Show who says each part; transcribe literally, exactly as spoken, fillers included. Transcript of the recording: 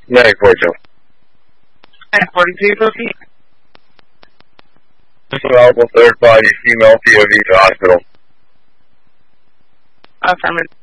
Speaker 1: nine forty-two.
Speaker 2: nine forty-two, proceed.
Speaker 1: Available third body female P O V to hospital.
Speaker 2: Affirmative.